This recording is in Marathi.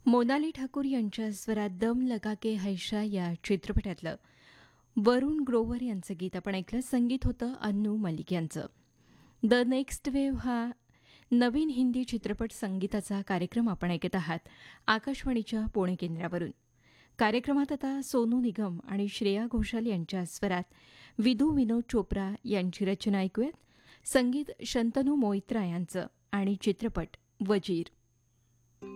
मोनाली ठाकूर यांच्या स्वरात दम लगा के हैशा या चित्रपटातलं वरुण ग्रोवर यांचं गीत आपण ऐकलं. संगीत होतं अन्नू मलिक यांचं. द नेक्स्ट वेव्ह हा नवीन हिंदी चित्रपट संगीताचा कार्यक्रम आपण ऐकत आहात आकाशवाणीच्या पुणे केंद्रावरून. कार्यक्रमात आता सोनू निगम आणि श्रेया घोषाल यांच्या स्वरात विधू विनोद चोप्रा यांची रचना ऐकूयात. संगीत शंतनू मोइत्रा यांचं आणि चित्रपट वजीर.